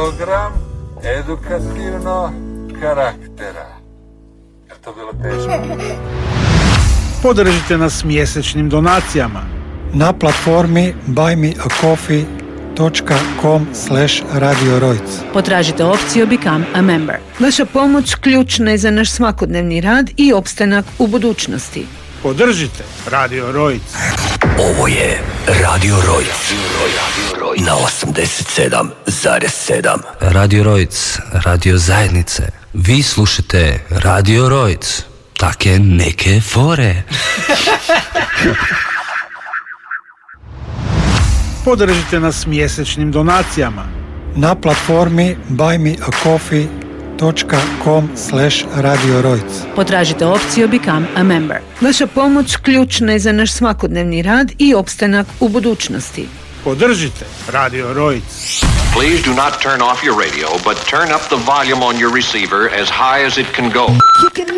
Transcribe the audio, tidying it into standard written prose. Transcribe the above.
program edukativno karaktera. Je to bilo teško? Podržite nas mjesečnim donacijama na platformi buymeacoffee.com/Radio Rojc. Potražite opciju Become a Member. Vaša pomoć ključna je za naš svakodnevni rad i opstanak u budućnosti. Podržite Radio Rojc. Ovo je Radio Rojc na 87,7. Radio Rojc, radio zajednice. Vi slušate Radio Rojc. Take neke fore. Podržite nas mjesečnim donacijama na platformi buymeacoffee.com/Radio Rojc. Potražite opciju Become a Member. Vaša pomoć ključna je za naš svakodnevni rad i opstanak u budućnosti. Podržite Radio Rojc. Please do not turn off your radio, but turn up the volume on your receiver as high as it can go.